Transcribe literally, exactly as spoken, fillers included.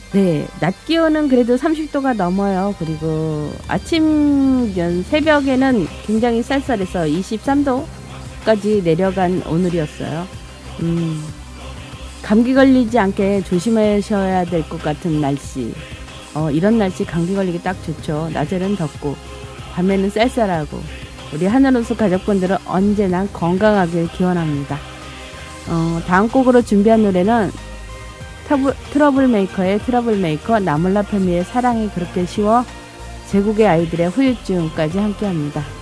네, 낮 기온은 그래도 삼십 도가 넘어요. 그리고 아침, 새벽에는 굉장히 쌀쌀해서 이십삼 도까지 내려간 오늘이었어요. 음, 감기 걸리지 않게 조심하셔야 될 것 같은 날씨. 어, 이런 날씨 감기 걸리기 딱 좋죠. 낮에는 덥고, 밤에는 쌀쌀하고, 우리 하늘호수 가족분들은 언제나 건강하길 기원합니다. 어, 다음 곡으로 준비한 노래는 트러블, 트러블 메이커의 트러블 메이커, 나몰라 패미의 사랑이 그렇게 쉬워, 제국의 아이들의 후유증까지 함께 합니다.